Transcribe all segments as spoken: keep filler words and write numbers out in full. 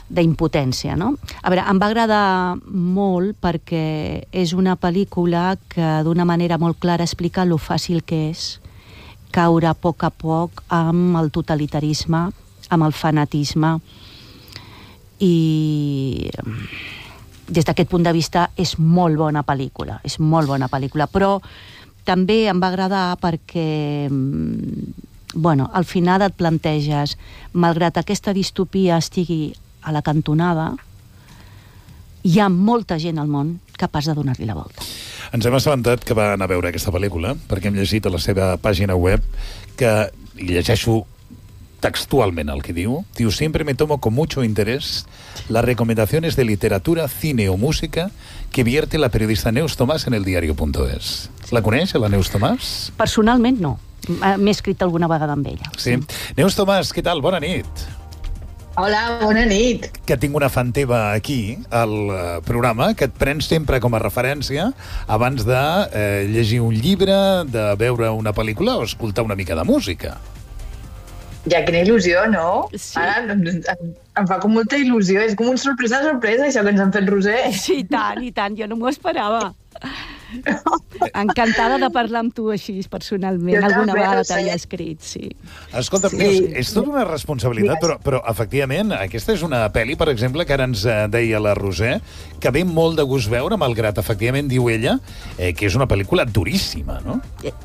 d'impotència, no? A veure, em va agradar molt perquè és una pel·lícula que d'una manera molt clara explica lo fàcil que és caure a poc a poc amb el totalitarisme, amb el fanatisme, i des d'aquest punt de vista és molt bona pel·lícula, és molt bona pel·lícula, però també em va agradar perquè, bueno, al final et planteges, malgrat aquesta distopia estigui a la cantonada, hi ha molta gent al món capaç de donar-li la volta. Ens hem assabentat que va anar a veure aquesta pel·lícula perquè hem llegit a la seva pàgina web que, i llegeixo textualment el que diu, diu, siempre me tomo con mucho interés las recomendaciones de literatura, cine o música que vierte la periodista Neus Tomàs en el diario punto es. La coneix, la Neus Tomàs? Personalment no. M'he escrit alguna vegada amb ella. Sí. sí. Neus Tomàs, què tal? Bona nit. Hola, bona nit. Que tinc una fan teva aquí, al programa, que et prens sempre com a referència abans de eh, llegir un llibre, de veure una pel·lícula o escoltar una mica de música. Ja, quina il·lusió, no? Sí. Ara em, em, em fa com molta il·lusió. És com un sorpresa, sorpresa, això que ens han fet, Roser. Sí, i tant, i tant. Jo no m'ho esperava. Encantada de parlar amb tu així, personalment. Jo Alguna també, vegada no sé. t'havia escrit, sí. Escolta, Sí. Neus, és tota una responsabilitat, però, però efectivament, aquesta és una pel·li, per exemple, que ara ens eh, deia la Roser, que ve molt de gust veure, malgrat, efectivament, diu ella, eh, que és una pel·lícula duríssima, no?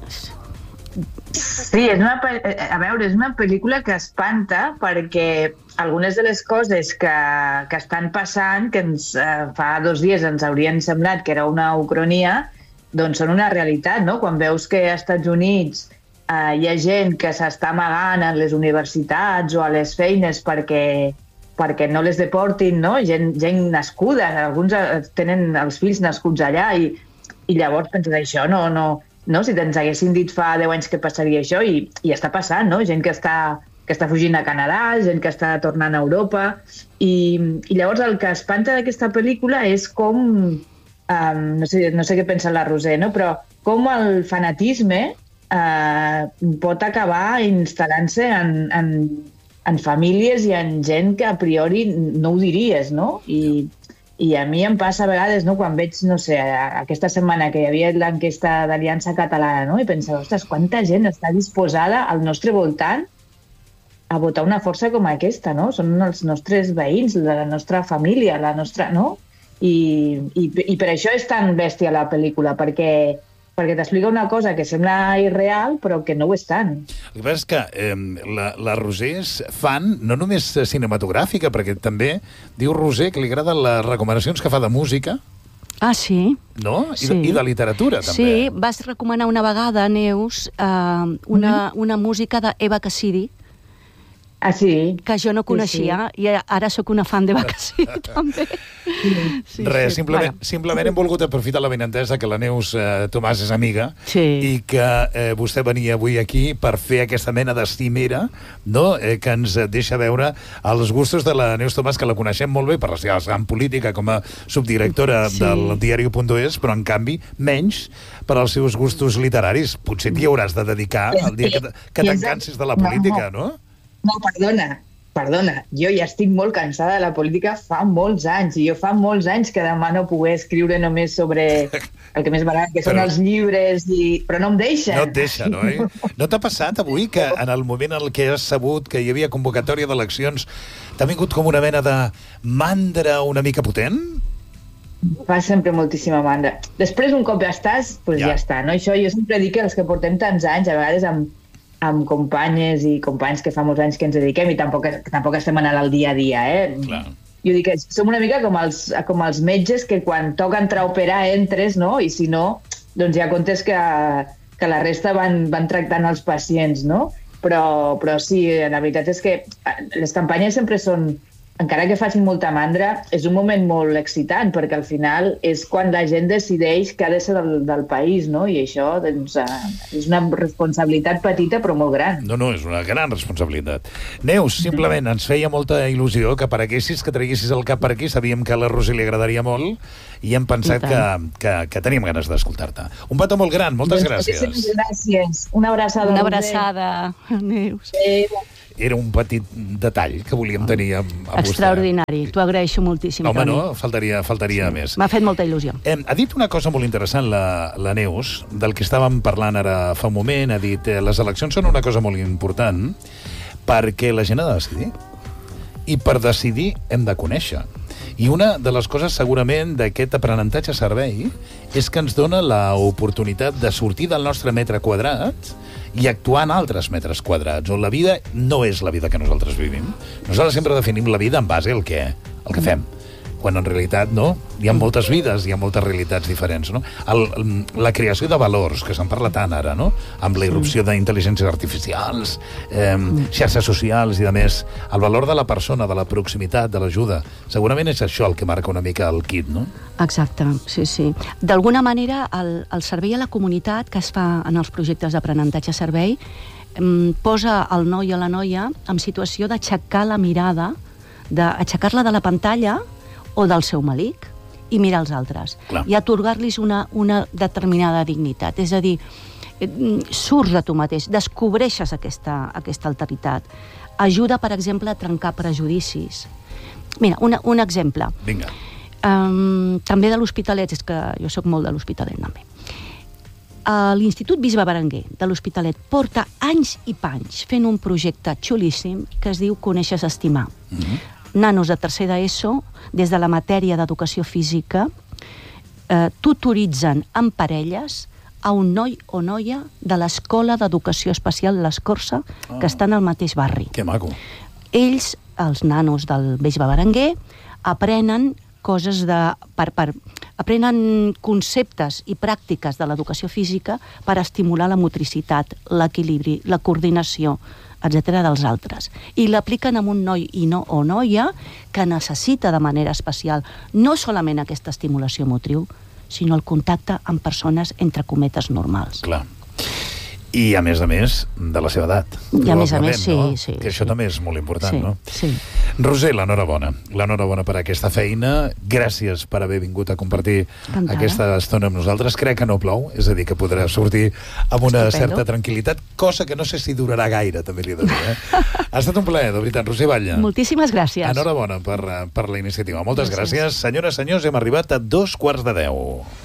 Sí, és una, a veure, és una pel·lícula que espanta perquè algunes de les coses que, que estan passant, que ens, eh, fa dos dies ens haurien semblat que era una ucronia, doncs són una realitat, no? Quan veus que als Estats Units eh, hi ha gent que s'està amagant a les universitats o a les feines perquè, perquè no les deportin, no? Gent, gent nascuda, alguns tenen els fills nascuts allà i, i llavors penses, això no... no no? Si ens haguessin dit fa deu anys que passaria això, i, i està passant, no? Gent que està, que està fugint a Canadà, gent que està tornant a Europa, i, i llavors el que espanta d'aquesta pel·lícula és com, um, no sé, no sé què pensa la Roser, no? Però com el fanatisme uh, pot acabar instal·lant-se en, en, en famílies i en gent que a priori no ho diries, no? I, I a mi em passa a vegades, no, quan veig, no sé, aquesta setmana que hi havia l'enquesta d'Aliança Catalana, no? I pensava, ostres, quanta gent està disposada al nostre voltant a votar una força com aquesta, no? Són els nostres veïns, la nostra família, la nostra, no? I, i, i per això és tan bèstia la pel·lícula, perquè perquè t'explica una cosa que sembla irreal, però que no ho és tant. El que passa és que eh, la, la Roser és fan no només cinematogràfica, perquè també diu Roser que li agraden les recomanacions que fa de música. Ah, sí? No? I, sí. de, i de literatura, també. Sí, vas recomanar una vegada, Neus, eh, una, mm. una música d'Eva Cassidy, Ah, sí? que jo no coneixia, sí, sí. I ara sóc una fan d'Eva Cassidy, també. Sí, Res, sí. Simplement, bueno. simplement hem volgut aprofitar la benentesa que la Neus eh, Tomàs és amiga, sí, i que eh, vostè venia avui aquí per fer aquesta mena de cimera, no? eh, que ens deixa veure els gustos de la Neus Tomàs, que la coneixem molt bé per la seva gran política com a subdirectora sí. del diario punto es, però en canvi menys per als seus gustos literaris. Potser t'hi hauràs de dedicar el dia que, que t'encansis de la política, no? No, perdona, perdona. Jo ja estic molt cansada de la política fa molts anys, i jo fa molts anys que demano poder escriure només sobre el que més m'agrada, que però, són els llibres, i... però no em deixa. No et deixa, no? Eh? No t'ha passat avui que en el moment en què has sabut que hi havia convocatòria d'eleccions t'ha vingut com una mena de mandra una mica potent? Fa sempre moltíssima mandra. Després, un cop ja estàs, doncs ja. ja està, no? Això jo sempre dic que els que portem tants anys, a vegades amb amb companyes i companys que fa molts anys que ens dediquem, i tampoc, tampoc estem anant al dia a dia, eh? Clar. Jo dic que som una mica com els, com els metges que quan toca entrar a operar entres, no? I si no, doncs ja comptes que, que la resta van, van tractant els pacients, no? Però, però sí, la veritat és que les campanyes sempre són, encara que facin molta mandra, és un moment molt excitant, perquè al final és quan la gent decideix què ha de ser del, del país, no? I això, doncs, és una responsabilitat petita però molt gran. No, no, és una gran responsabilitat. Neus, simplement ens feia molta il·lusió que apareguessis, que treguessis el cap per aquí, sabíem que a la Roser li agradaria molt, i hem pensat que, que, que teníem ganes d'escoltar-te. Un petó molt gran, moltes doncs, gràcies. Gràcies. Una abraçada. Una abraçada, Neus. Eh, Era un petit detall que volíem tenir amb, amb Extraordinari, t'ho agraeixo moltíssim, no, home, Toni. no, faltaria, faltaria sí. més. M'ha fet molta il·lusió. Eh, ha dit una cosa molt interessant la, la Neus, del que estàvem parlant ara fa un moment, ha dit eh, les eleccions són una cosa molt important perquè la gent ha de decidir. I per decidir hem de conèixer. I una de les coses segurament d'aquest aprenentatge-servei és que ens dona l'oportunitat de sortir del nostre metre quadrat i actuar en altres metres quadrats, on la vida no és la vida que nosaltres vivim. Nosaltres sempre definim la vida en base al que, al que fem, quan en realitat no, hi ha moltes vides, hi ha moltes realitats diferents. No? El, la creació de valors, que se'n parla tant ara, no? Amb la irrupció d'intel·ligències artificials, eh, xarxes socials i, a més, el valor de la persona, de la proximitat, de l'ajuda. Segurament és això el que marca una mica el kit, no? Exacte, sí, sí. D'alguna manera, el, el servei a la comunitat que es fa en els projectes d'aprenentatge-servei posa el noi o la noia en situació d'aixecar la mirada, d'aixecar-la de la pantalla o del seu malic i mirar els altres. Clar. I atorgar-los una, una determinada dignitat. És a dir, surts de tu mateix, descobreixes aquesta, aquesta alteritat. Ajuda, per exemple, a trencar prejudicis. Mira, una, un exemple. Vinga. Um, també de l'Hospitalet, és que jo sóc molt de l'Hospitalet, també. Uh, L'Institut Bisbe Berenguer de l'Hospitalet porta anys i panys fent un projecte xulíssim que es diu Coneixes Estimar. Mm-hmm. Nanos de tercer d'ESO, des de la matèria d'educació física, eh, tutoritzen en parelles a un noi o noia de l'Escola d'Educació Especial l'Escorça, oh. que estan al mateix barri. Que maco. Ells, els nanos del Bisbe Berenguer, aprenen coses de... Per, per, aprenen conceptes i pràctiques de l'educació física per estimular la motricitat, l'equilibri, la coordinació, etcètera, dels altres. I l'apliquen amb un noi i no o noia que necessita de manera especial no solament aquesta estimulació motriu, sinó el contacte amb persones, entre cometes, normals. Clar. I, a més a més, de la seva edat. I a més a més, sí, no? sí. Que això sí. també és molt important, sí, no? Sí. Roser, l'enhorabona. L'enhorabona per aquesta feina. Gràcies per haver vingut a compartir Encantada. Aquesta estona amb nosaltres. Crec que no plou, és a dir, que podrà sortir amb una Estupendo. Certa tranquil·litat, cosa que no sé si durarà gaire, també li he de dir. Eh? Ha estat un plaer, de veritat. Roser Batlle. Moltíssimes gràcies. Enhorabona per, per la iniciativa. Moltes gràcies. gràcies. Senyores, senyors, hem arribat a dos quarts de deu.